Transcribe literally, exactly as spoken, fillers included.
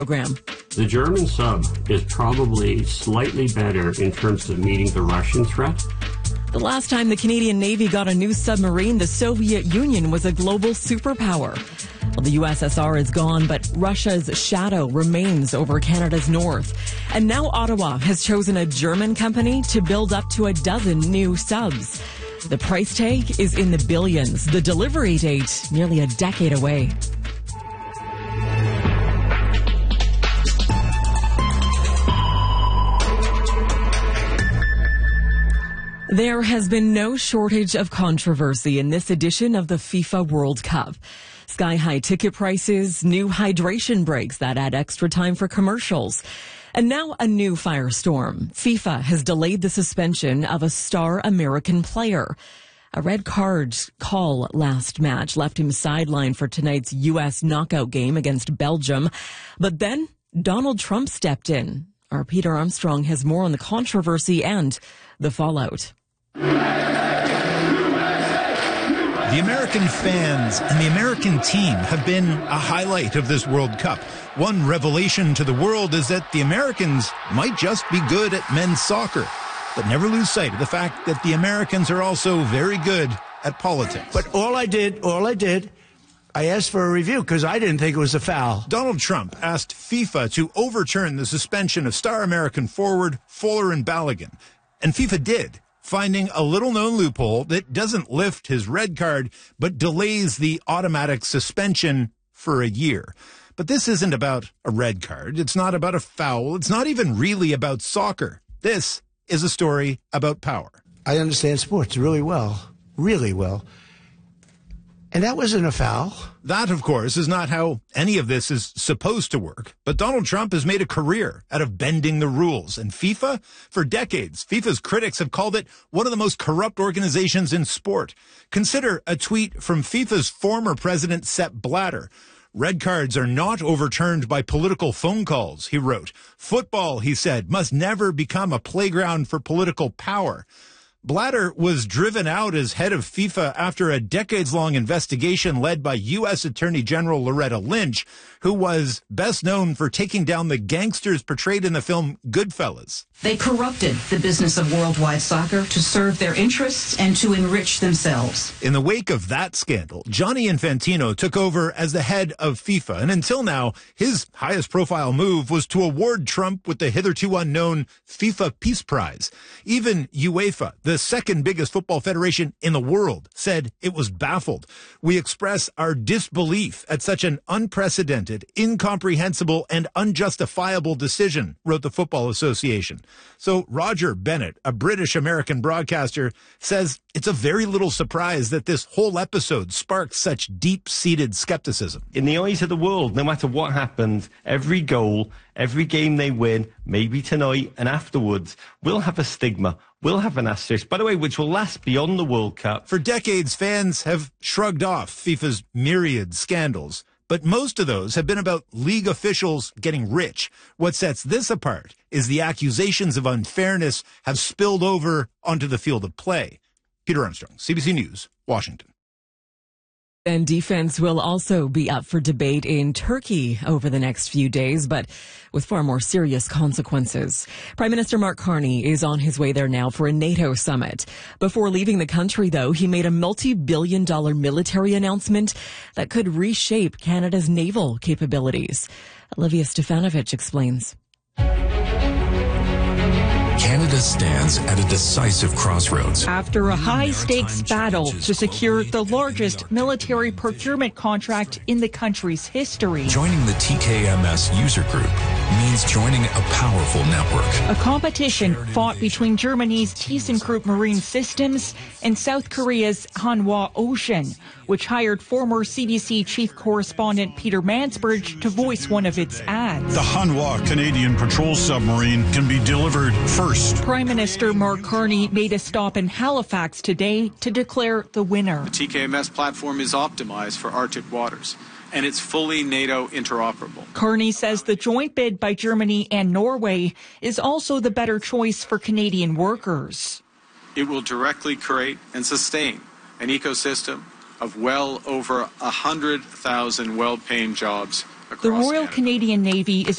program. The German sub is probably slightly better in terms of meeting the Russian threat. The last time the Canadian Navy got a new submarine, the Soviet Union was a global superpower. Well, the U S S R is gone, but Russia's shadow remains over Canada's north. And now Ottawa has chosen a German company to build up to a dozen new subs. The price tag is in the billions. The delivery date nearly a decade away. There has been no shortage of controversy in this edition of the FIFA World Cup. Sky-high ticket prices, new hydration breaks that add extra time for commercials, and now a new firestorm. FIFA has delayed the suspension of a star American player. A red card call last match left him sidelined for tonight's U S knockout game against Belgium. But then Donald Trump stepped in. Our Peter Armstrong has more on the controversy and the fallout. The American fans and the American team have been a highlight of this World Cup. One revelation to the world is that the Americans might just be good at men's soccer. But never lose sight of the fact that the Americans are also very good at politics. But all I did, all I did, I asked for a review because I didn't think it was a foul. Donald Trump asked FIFA to overturn the suspension of star American forward Fuller and Balogun. And FIFA did, finding a little-known loophole that doesn't lift his red card, but delays the automatic suspension for a year. But this isn't about a red card. It's not about a foul. It's not even really about soccer. This is a story about power. I understand sports really well, really well. And that wasn't a foul. That, of course, is not how any of this is supposed to work. But Donald Trump has made a career out of bending the rules. And FIFA, for decades, FIFA's critics have called it one of the most corrupt organizations in sport. Consider a tweet from FIFA's former president, Sepp Blatter. Red cards are not overturned by political phone calls, he wrote. Football, he said, must never become a playground for political power. Blatter was driven out as head of FIFA after a decades-long investigation led by U S Attorney General Loretta Lynch, who was best known for taking down the gangsters portrayed in the film Goodfellas. They corrupted the business of worldwide soccer to serve their interests and to enrich themselves. In the wake of that scandal, Gianni Infantino took over as the head of FIFA, and until now, his highest-profile move was to award Trump with the hitherto unknown FIFA Peace Prize. Even UEFA, the second biggest football federation in the world, said it was baffled. We express our disbelief at such an unprecedented, incomprehensible, and unjustifiable decision, wrote the Football Association. So Roger Bennett, a British-American broadcaster, says it's a very little surprise that this whole episode sparked such deep-seated skepticism. In the eyes of the world, no matter what happens, every goal, every game they win, maybe tonight and afterwards, will have a stigma, will have an asterisk, by the way, which will last beyond the World Cup. For decades, fans have shrugged off FIFA's myriad scandals. But most of those have been about league officials getting rich. What sets this apart is the accusations of unfairness have spilled over onto the field of play. Peter Armstrong, C B C News, Washington. And defense will also be up for debate in Turkey over the next few days, but with far more serious consequences. Prime Minister Mark Carney is on his way there now for a NATO summit. Before leaving the country, though, he made a multi-billion dollar military announcement that could reshape Canada's naval capabilities. Olivia Stefanovic explains. Canada stands at a decisive crossroads. After a high-stakes battle to secure the largest military procurement contract in the country's history. Joining the T K M S user group means joining a powerful network. A competition fought between Germany's ThyssenKrupp Marine Systems and South Korea's Hanwha Ocean, which hired former C B C chief correspondent Peter Mansbridge to voice one of its ads. The Hanwha Canadian patrol submarine can be delivered first. Prime Minister Mark Carney made a stop in Halifax today to declare the winner. The T K M S platform is optimized for Arctic waters, and it's fully NATO interoperable. Carney says the joint bid by Germany and Norway is also the better choice for Canadian workers. It will directly create and sustain an ecosystem of well over one hundred thousand well-paying jobs across The Royal Canada. Canadian Navy is